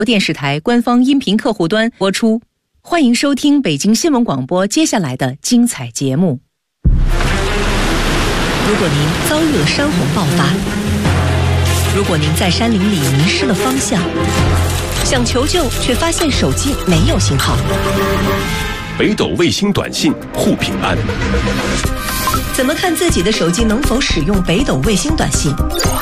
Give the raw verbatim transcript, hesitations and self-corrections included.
电视台官方音频客户端播出。欢迎收听北京新闻广播接下来的精彩节目。如果您遭遇了山洪爆发，如果您在山林里迷失了方向，想求救却发现手机没有信号， 北斗卫星短信护平安。 怎么看自己的手机能否使用北斗卫星短信？